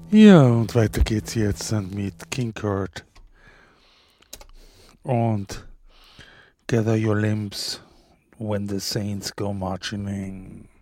Ja, und weiter geht's jetzt dann mit King Kurt und Gather Your Limbs when the Saints go marching in.